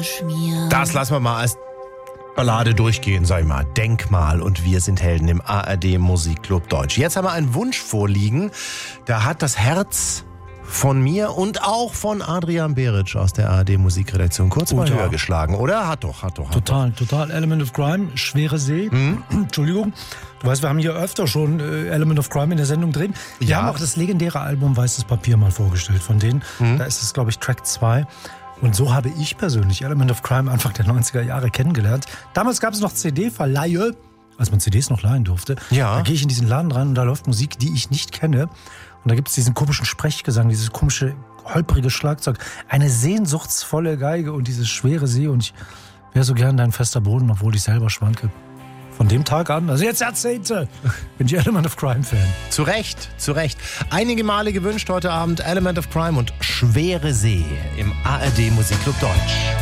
wünsch mir. Das lassen wir mal als Ballade durchgehen, sag ich mal. Denkmal und wir sind Helden im ARD Musikclub Deutsch. Jetzt haben wir einen Wunsch vorliegen. Da hat das Herz von mir und auch von Adrian Beric aus der ARD Musikredaktion kurz mal höher geschlagen, oder? Hat doch. Total. Element of Crime, Schwere See. Entschuldigung. Du weißt, wir haben hier öfter schon Element of Crime in der Sendung drin. Wir haben auch das legendäre Album Weißes Papier mal vorgestellt von denen. Da ist es, glaube ich, Track 2. Und so habe ich persönlich Element of Crime Anfang der 90er Jahre kennengelernt. Damals gab es noch CD-Verleihe, als man CDs noch leihen durfte. Ja. Da gehe ich in diesen Laden rein und da läuft Musik, die ich nicht kenne. Und da gibt es diesen komischen Sprechgesang, dieses komische, holprige Schlagzeug, eine sehnsuchtsvolle Geige und dieses schwere See. Und ich wäre so gern dein fester Boden, obwohl ich selber schwanke. Von dem Tag an, also jetzt Jahrzehnte, bin ich Element of Crime Fan. Zu Recht. Einige Male gewünscht heute Abend Element of Crime und Schwere See im ARD Musikclub Deutsch.